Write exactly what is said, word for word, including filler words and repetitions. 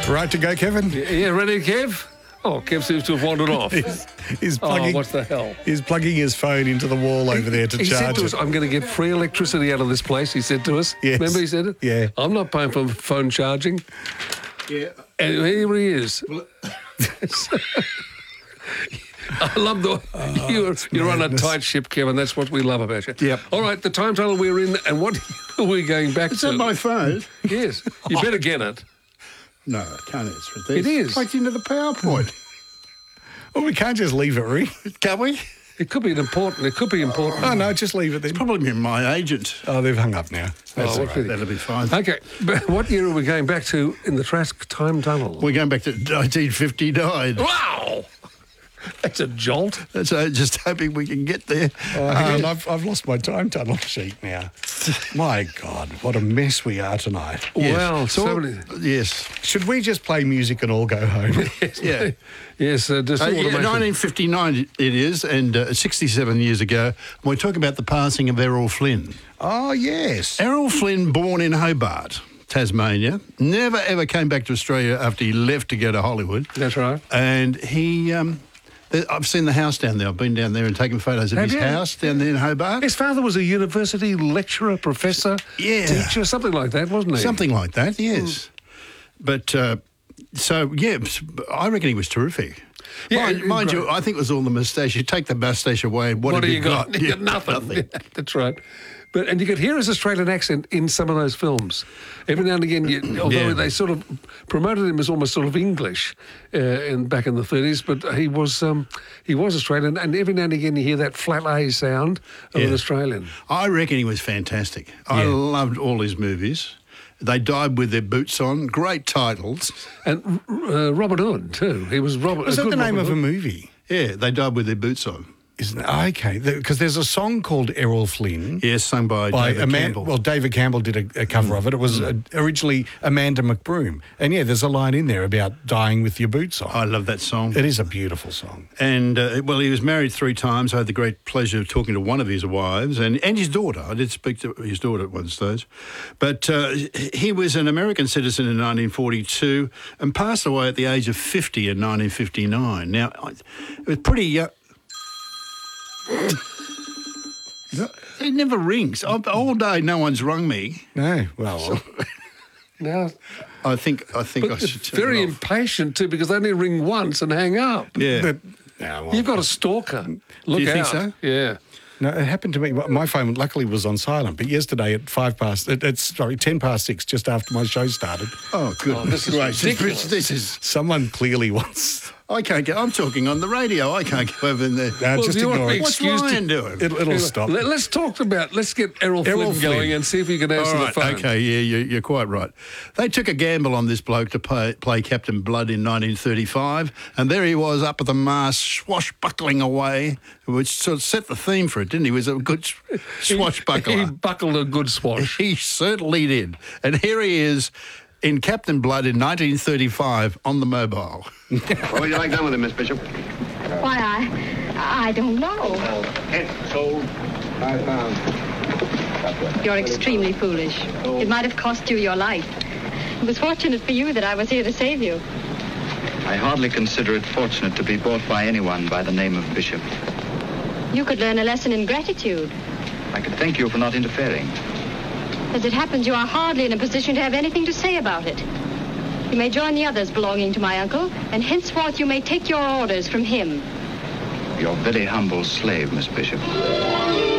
Right to go, Kevin? Yeah, ready, Kev? Oh, Kev seems to have wandered off. he's, he's plugging, oh, what the hell? He's plugging his phone into the wall over there to he charge said to it. us, I'm going to get free electricity out of this place, he said to us. Yes. Remember he said it? Yeah. I'm not paying for phone charging. Yeah. And here he is. Well, I love the Oh, you're, you're on a madness. tight ship, Kevin. That's what we love about you. Yep. All right, the time tunnel we're in, and what are we going back Is to? that my phone? Yes. You better get it. No, I can't answer it. It is. Plugged into the PowerPoint. Well, we can't just leave it, ring. Can we? It could be important. It could be important. Oh, no, just leave it then. Probably been my agent. Oh, they've hung up now. That's Oh, all what right. pity. That'll be fine. Okay, but what year are we going back to in the Trask time tunnel? We're going back to nineteen fifty-nine. Wow! That's a jolt. That's uh, just hoping we can get there. Oh, hang on, I've, I've lost my time tunnel sheet now. My God, what a mess we are tonight. Yes. Wow, so, So, many... yes. Should we just play music and all go home? Yeah. Yes, uh, just Uh, yeah, automation. nineteen fifty-nine it is, and uh, sixty-seven years ago, we're talking about the passing of Errol Flynn. Oh, yes. Errol Flynn, born in Hobart, Tasmania, never ever came back to Australia after he left to go to Hollywood. That's right. And he, um, th- I've seen the house down there. I've been down there and taken photos of Have his you? house down there in Hobart. His father was a university lecturer, professor, Yeah. teacher, something like that, wasn't he? Something like that, yes. But, uh, so, yeah, I reckon he was terrific. Yeah, mind and- mind you, great. I think it was all the moustache. You take the moustache away, and what, What have do you you got? got? You Yeah, got nothing. nothing. That's right. But and you could hear his Australian accent in some of those films. Every now and again, you, although Yeah. they sort of promoted him as almost sort of English uh, in back in the thirties, but he was um, he was Australian, and every now and again you hear that flat A sound of an Yeah. Australian. I reckon he was fantastic. I Yeah. loved all his movies. They died with their boots on. Great titles. And uh, Robert Hood too. He was Robert. Was a that good the name Robert of a Hood. movie? Yeah, they died with their boots on. Isn't it? Okay, because there's a song called Errol Flynn. Yes, sung by, By David Aman- Campbell. Well, David Campbell did a, a cover of it. It was uh, originally Amanda McBroom. And yeah, there's a line in there about dying with your boots on. I love that song. It is a beautiful song. And, uh, well, he was married three times. I had the great pleasure of talking to one of his wives and, and his daughter. I did speak to his daughter at one stage. But uh, he was an American citizen in nineteen forty-two and passed away at the age of fifty in nineteen fifty-nine. Now, I- it was pretty young. It never rings. I've- All day, no one's rung me. No, well, Now, I think I think I but should it's turn very it off. impatient too, because they only ring once and hang up. Yeah. but, no, well, You've got a stalker. Look you think out. so? Yeah. no, it happened to me. My phone luckily was on silent, but yesterday at five past, it, it's sorry, ten past six, just after my show started, Oh, good. Oh, this is gracious. ridiculous. This is. someone clearly wants. I can't get. I'm talking on the radio. I can't go over in there. No, Well, just do you want ignore me it. What's excuse to- Ryan doing? It'll, it'll stop. Let, us talk about, let's get Errol, Errol Flynn going Flynn. and see if he can answer All the right, phone. okay, yeah, you, you're quite right. They took a gamble on this bloke to play, play Captain Blood in nineteen thirty-five, and there he was up at the mast, swashbuckling away, which sort of set the theme for it, didn't he? He was a good sh- swashbuckler. He buckled a good swash. He certainly did. And here he is in Captain Blood in nineteen thirty-five on the mobile. What would you like done with him, Miss Bishop? Why, I, I don't know. Head sold. Five pounds. You're extremely foolish. It might have cost you your life. It was fortunate for you that I was here to save you. I hardly consider it fortunate to be bought by anyone by the name of Bishop. You could learn a lesson in gratitude. I could thank you for not interfering. As it happens, you are hardly in a position to have anything to say about it. You may join the others belonging to my uncle, and henceforth you may take your orders from him. Your very humble slave, Miss Bishop.